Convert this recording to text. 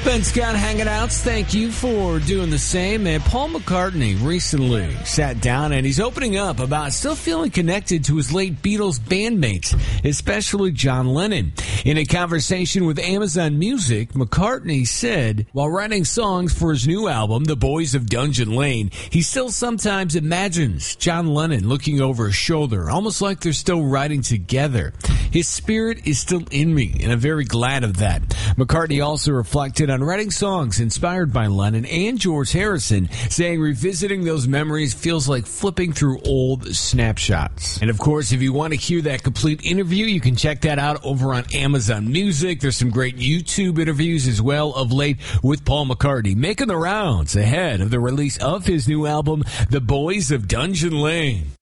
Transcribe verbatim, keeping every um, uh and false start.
Ben Scott hanging out. Thank you for doing the same. And Paul McCartney recently sat down and he's opening up about still feeling connected to his late Beatles bandmates, especially John Lennon. In a conversation with Amazon Music, McCartney said, while writing songs for his new album, The Boys of Dungeon Lane, he still sometimes imagines John Lennon looking over his shoulder, almost like they're still writing together. His spirit is still in me, and I'm very glad of that. McCartney also reflected on writing songs inspired by Lennon and George Harrison, saying revisiting those memories feels like flipping through old snapshots. And of course, if you want to hear that complete interview, you can check that out over on Amazon Music. There's some great YouTube interviews as well of late with Paul McCartney, making the rounds ahead of the release of his new album, The Boys of Dungeon Lane.